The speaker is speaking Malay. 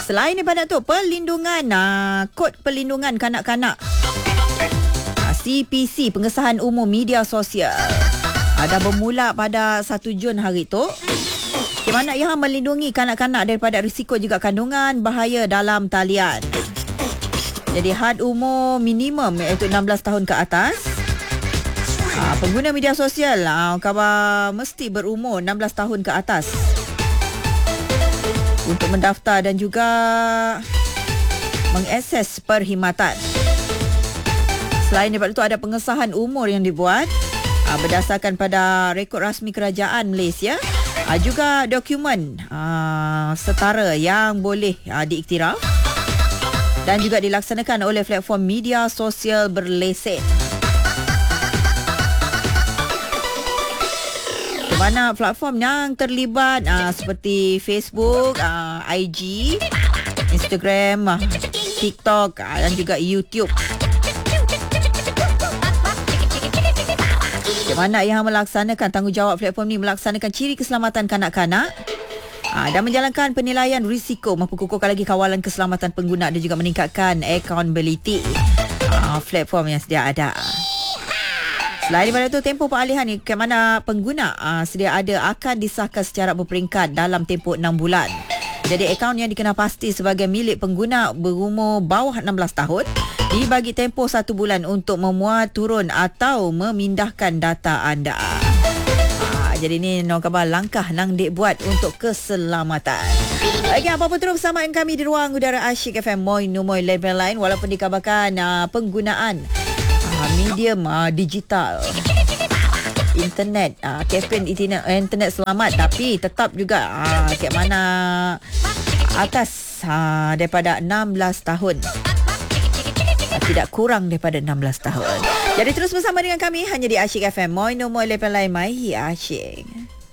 Selain daripada tu, perlindungan, kod perlindungan kanak-kanak, CPC, pengesahan umum media sosial, dah bermula pada 1 Jun hari tu. Di mana ia melindungi kanak-kanak daripada risiko juga kandungan, bahaya dalam talian. Jadi had umur minimum iaitu 16 tahun ke atas. Pengguna media sosial khabar mesti berumur 16 tahun ke atas untuk mendaftar dan juga mengakses perkhidmatan. Selain daripada itu, ada pengesahan umur yang dibuat berdasarkan pada rekod rasmi kerajaan Malaysia. Juga dokumen setara yang boleh diiktiraf dan juga dilaksanakan oleh platform media sosial berlesen. Di mana platform yang terlibat seperti Facebook, IG, Instagram, TikTok dan juga YouTube. Di mana yang melaksanakan tanggungjawab platform ni melaksanakan ciri keselamatan kanak-kanak dan menjalankan penilaian risiko, memperkukuhkan lagi kawalan keselamatan pengguna dan juga meningkatkan accountability platform yang sedia ada. Selain daripada itu, tempoh peralihan ni ke mana pengguna sedia ada akan disahkan secara berperingkat dalam tempoh 6 bulan. Jadi akaun yang dikenal pasti sebagai milik pengguna berumur bawah 16 tahun dibagi tempoh 1 bulan untuk memuat, turun atau memindahkan data anda. Jadi ni khabar langkah nang dek buat untuk keselamatan. Lagi apa-apa terus bersama kami di ruang udara Asyik FM Moi Numoy Level Line, walaupun dikabarkan penggunaan medium digital, internet, kempen internet selamat, tapi tetap juga ke mana atas daripada 16 tahun. Tidak kurang daripada 16 tahun. Jadi terus bersama dengan kami hanya di Asyik FM Moi Numoy Level Line, Mai Asyik.